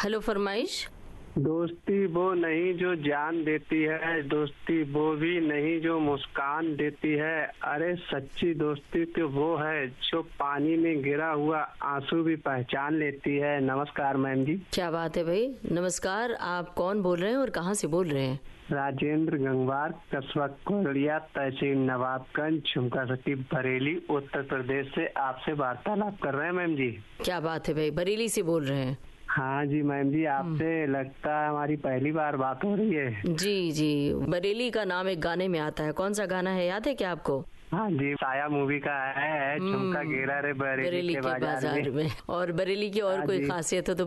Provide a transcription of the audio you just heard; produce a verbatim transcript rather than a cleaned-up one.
Hello, फरमाइश। दोस्ती वो नहीं जो जान देती है, दोस्ती वो भी नहीं जो मुस्कान देती है। अरे सच्ची दोस्ती तो वो है जो पानी में गिरा हुआ आंसू भी पहचान लेती है। नमस्कार मैम जी। क्या बात है भाई, नमस्कार। आप कौन बोल रहे हैं और कहाँ से बोल रहे हैं? राजेंद्र गंगवार, कस्बा कोरिया, तहसील नवाबगंज, झुमका सिटी, बरेली, उत्तर प्रदेश से आपसे वार्तालाप कर रहे हैं मैम जी। क्या बात है भाई, बरेली से बोल रहे हैं? हाँ जी मैम जी, आपसे लगता है हमारी पहली बार बात हो रही है। जी जी, बरेली का नाम एक गाने में आता है। कौन सा गाना है, याद है क्या आपको? हाँ जी, साया मूवी का है, झुमका गिरा रे बरेली, बरेली के के बाजार बाजार में। में। और बरेली की और हाँ कोई जी। खासियत हो तो